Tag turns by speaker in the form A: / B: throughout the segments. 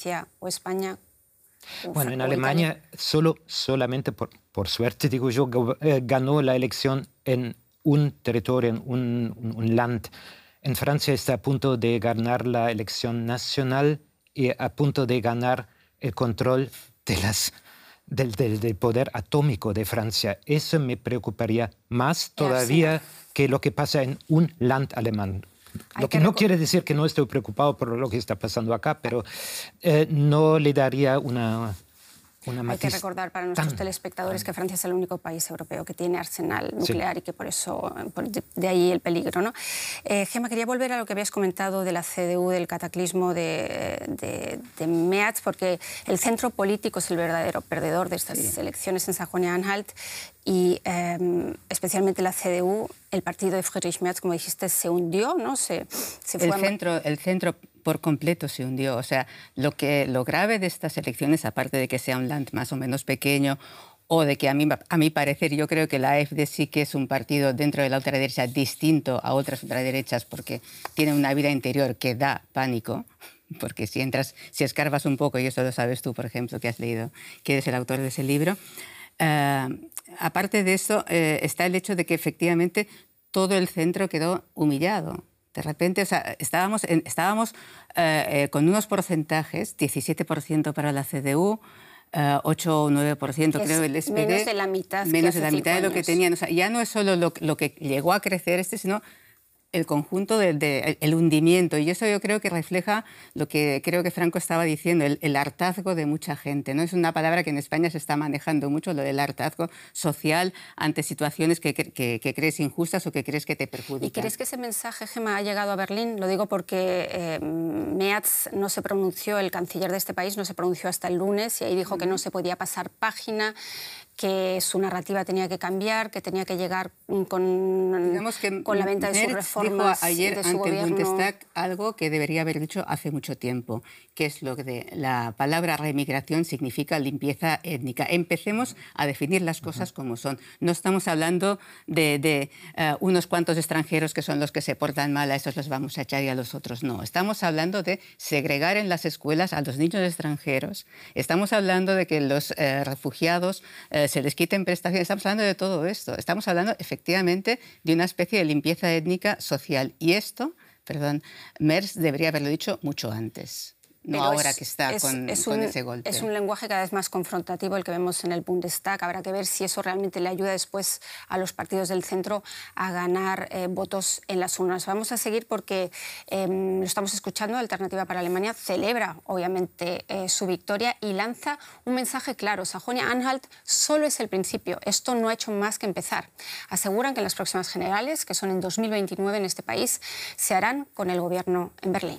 A: Francia o España.
B: Bueno, en Alemania solamente por suerte, digo yo, ganó la elección en un territorio, en un land. En Francia está a punto de ganar la elección nacional y a punto de ganar el control del poder atómico de Francia. Eso me preocuparía más todavía que lo que pasa en un land alemán. Lo que no quiere decir que no estoy preocupado por lo que está pasando acá, pero no le daría una matiz.
A: Hay que recordar para nuestros telespectadores que Francia es el único país europeo que tiene arsenal nuclear y que por eso, de ahí el peligro, ¿no? Gemma, quería volver a lo que habías comentado de la CDU, del cataclismo de Merz, porque el centro político es el verdadero perdedor de estas elecciones en Sajonia-Anhalt y especialmente la CDU, el partido de Friedrich Merz, como dijiste, se hundió, ¿no? Se fue
C: el centro por completo se hundió. O sea, lo grave de estas elecciones, aparte de que sea un land más o menos pequeño, o de que a mi parecer yo creo que la AfD sí que es un partido dentro de la ultraderecha distinto a otras ultraderechas porque tiene una vida interior que da pánico, porque si escarbas un poco, y eso lo sabes tú, por ejemplo, que has leído, que eres el autor de ese libro, aparte de eso está el hecho de que efectivamente todo el centro quedó humillado. De repente, o sea, estábamos con unos porcentajes, 17% para la CDU, 8 o 9% creo el SPD.
A: Menos de la mitad.
C: Menos de la mitad de lo que tenían. O sea, ya no es solo lo que llegó a crecer sino el conjunto el hundimiento. Y eso yo creo que refleja lo que creo que Franco estaba diciendo, el hartazgo de mucha gente, ¿no? Es una palabra que en España se está manejando mucho, lo del hartazgo social ante situaciones que crees injustas o que crees que te perjudican.
A: ¿Y crees que ese mensaje, Gemma, ha llegado a Berlín? Lo digo porque Merz no se pronunció, el canciller de este país no se pronunció hasta el lunes y ahí dijo que no se podía pasar página, que su narrativa tenía que cambiar, que tenía que llegar con la venta de sus reformas.
C: Dijo ayer
A: de su
C: ante
A: gobierno.
C: el Bundestag algo que debería haber dicho hace mucho tiempo, que es lo que la palabra remigración significa limpieza étnica. Empecemos a definir las cosas como son. No estamos hablando de unos cuantos extranjeros que son los que se portan mal, a esos los vamos a echar y a los otros no. Estamos hablando de segregar en las escuelas a los niños extranjeros. Estamos hablando de que los refugiados se les quiten prestaciones. Estamos hablando de todo esto. Estamos hablando efectivamente de una especie de limpieza étnica social. Y esto, Merz debería haberlo dicho mucho antes. No
A: pero
C: ahora que está con ese golpe.
A: Es un lenguaje cada vez más confrontativo el que vemos en el Bundestag. Habrá que ver si eso realmente le ayuda después a los partidos del centro a ganar votos en las urnas. Vamos a seguir porque lo estamos escuchando. Alternativa para Alemania celebra, obviamente, su victoria y lanza un mensaje claro. Sajonia-Anhalt solo es el principio. Esto no ha hecho más que empezar. Aseguran que las próximas generales, que son en 2029 en este país, se harán con el gobierno en Berlín.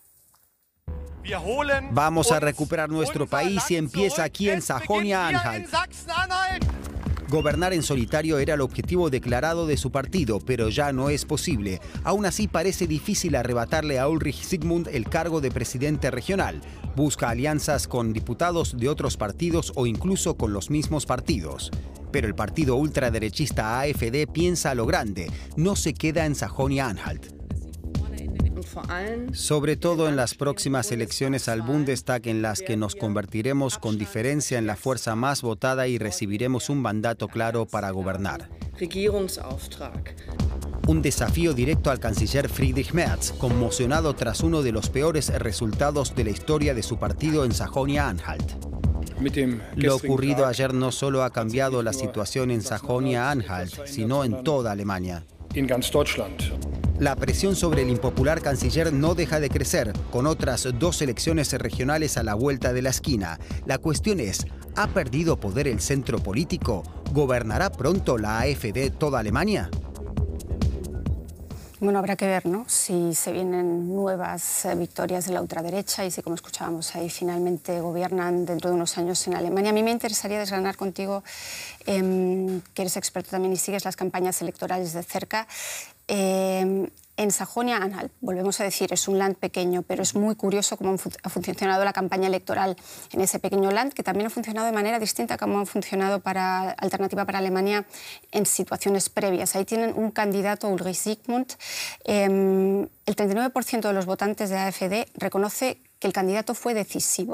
D: Vamos a recuperar nuestro país y empieza aquí en Sajonia-Anhalt. Gobernar en solitario era el objetivo declarado de su partido, pero ya no es posible. Aún así, parece difícil arrebatarle a Ulrich Zygmunt el cargo de presidente regional. Busca alianzas con diputados de otros partidos o incluso con los mismos partidos. Pero el partido ultraderechista AfD piensa a lo grande, no se queda en Sajonia-Anhalt. Sobre todo en las próximas elecciones al Bundestag, en las que nos convertiremos con diferencia en la fuerza más votada y recibiremos un mandato claro para gobernar. Un desafío directo al canciller Friedrich Merz, conmocionado tras uno de los peores resultados de la historia de su partido en Sajonia-Anhalt. Lo ocurrido ayer no solo ha cambiado la situación en Sajonia-Anhalt, sino en toda Alemania. La presión sobre el impopular canciller no deja de crecer, con otras 2 elecciones regionales a la vuelta de la esquina. La cuestión es, ¿ha perdido poder el centro político? ¿Gobernará pronto la AfD toda Alemania?
A: Bueno, habrá que ver, ¿no?, si se vienen nuevas victorias de la ultraderecha y si, como escuchábamos ahí, finalmente gobiernan dentro de unos años en Alemania. A mí me interesaría desgranar contigo, que eres experto también y sigues las campañas electorales de cerca. En Sajonia-Anhalt, volvemos a decir, es un land pequeño, pero es muy curioso cómo ha funcionado la campaña electoral en ese pequeño land, que también ha funcionado de manera distinta a cómo ha funcionado para Alternativa para Alemania en situaciones previas. Ahí tienen un candidato, Ulrich Zygmunt. El 39% de los votantes de AfD reconoce que el candidato fue decisivo.